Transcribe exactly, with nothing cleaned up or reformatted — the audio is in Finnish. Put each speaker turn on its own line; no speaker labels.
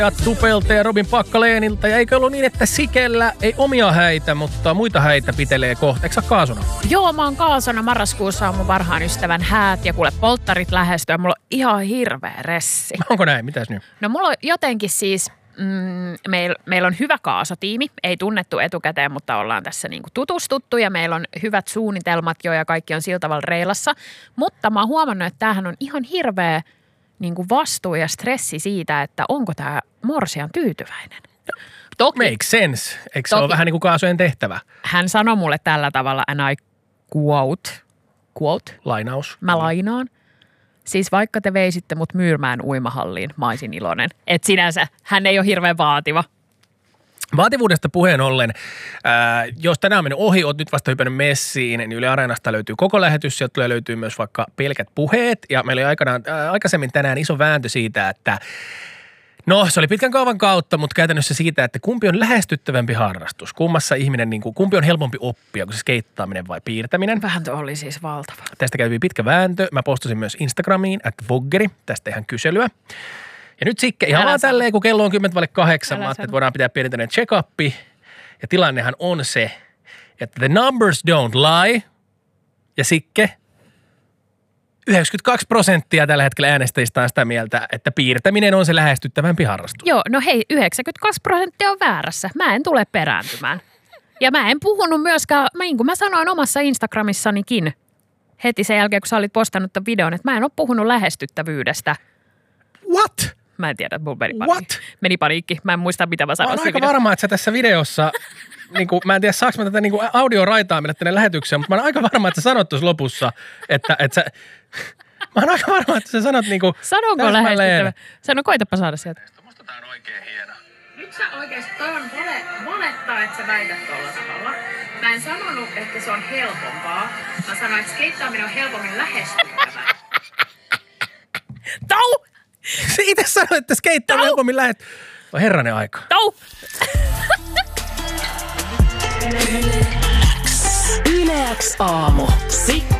Ja Tupelta ja Robin Packalenilta. Ja eikö ollut niin, että Sikellä ei omia häitä, mutta muita häitä pitelee kohta. Eikö sä kaasuna?
Joo, mä oon kaasuna. Marraskuussa on mun parhaan ystävän häät ja kuule polttarit lähestyy. Mulla on ihan hirveä ressi.
Onko näin? Mitäs nyt?
No mulla on jotenkin siis, mm, meillä meil on hyvä kaasatiimi. Ei tunnettu etukäteen, mutta ollaan tässä niinku tutustuttu ja meillä on hyvät suunnitelmat jo ja kaikki on sillä tavalla reilassa. Mutta mä oon huomannut, että tämähän on ihan hirveä niinku vastuu ja stressi siitä, että onko tämä morsian tyytyväinen.
Toki, Make sense. Eikö se ole vähän niin kuin kaasujen tehtävä?
Hän sanoi mulle tällä tavalla, and I quote, quote.
Lainaus.
Mä lainaan. Siis vaikka te veisitte mut Myyrmään uimahalliin, mä olisin iloinen. Että sinänsä hän ei ole hirveän vaativa.
Vaativuudesta puheen ollen, ää, jos tänään on mennyt ohi, oot nyt vasta hypännyt messiin, niin Yle Areenasta löytyy koko lähetys, sieltä tulee löytyy myös vaikka pelkät puheet. Ja meillä oli aikanaan, ää, aikaisemmin tänään iso vääntö siitä, että no se oli pitkän kaavan kautta, mutta käytännössä siitä, että kumpi on lähestyttävämpi harrastus. Kummassa ihminen, niin kuin, kumpi on helpompi oppia, kun se skeittaaminen vai piirtäminen.
Vääntö oli siis valtava.
Tästä käytiin pitkä vääntö. Mä postasin myös Instagramiin, at voggeri, tästä ihan kyselyä. Ja nyt Sikke, ihan vaan tälleen, kun kello on kymmenen vaille kahdeksan, mä ajattelin, että voidaan pitää pieni tämmöinen check-up. Ja tilannehan on se, että the numbers don't lie. Ja Sikke, yhdeksänkymmentäkaksi prosenttia tällä hetkellä äänestäjistä on sitä mieltä, että piirtäminen on se lähestyttävämpi harrastus.
Joo, no hei, yhdeksänkymmentäkaksi prosenttia on väärässä. Mä en tule perääntymään. Ja mä en puhunut myöskään, niin kuin mä sanoin omassa Instagramissanikin, heti sen jälkeen, kun sä olit postannut tämän videon, että mä en ole puhunut lähestyttävyydestä.
What?
Mä en tiedä, mun meni paniikki.
What?
Meni paniikki. Mä en muista, mitä mä sanoin.
Mä oon aika varma, että sä tässä videossa, niin kuin, mä en tiedä saaks mä tätä niin audio-raitaa mennä tänne lähetykseen, mutta mä oon aika varma, että sä sanot tuossa lopussa, että, että sä, mä oon aika varma, että sä sanot niin kuin
sanonko lähestyttävä? Sano, koitapa saada sieltä.
Musta tää on oikein hieno.
Nyt sä oikeesti, toi on vale, valetta, että sä väität tuolla tavalla. Mä en sanonut, että se on helpompaa. Mä sanoin, että skeittaaminen on helpommin lähestyttävää. Tau!
Se itse sanoi, että skeittaa on helpommin lähet. On herranen aika.
Tau!
Yle X aamu. Sikka